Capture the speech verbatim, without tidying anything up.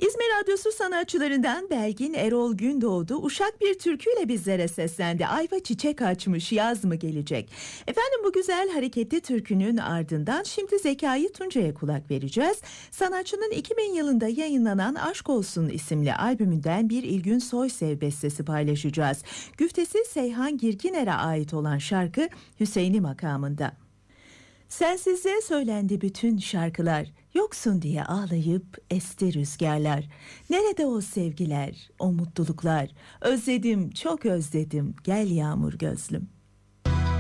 İzmir Radyosu sanatçılarından Belgin Erol Gündoğdu uşak bir türküyle bizlere seslendi. Ayva çiçek açmış, yaz mı gelecek? Efendim, bu güzel hareketli türkünün ardından şimdi Zekai Tunca'ya kulak vereceğiz. Sanatçının iki bin yılında yayınlanan Aşk Olsun isimli albümünden bir İlgün Soysev bestesi paylaşacağız. Güftesi Seyhan Girginer'e ait olan şarkı Hüseyin'i makamında. Sensizliğe söylendi bütün şarkılar, yoksun diye ağlayıp esti rüzgarlar. Nerede o sevgiler, o mutluluklar? Özledim, çok özledim, gel yağmur gözlüm.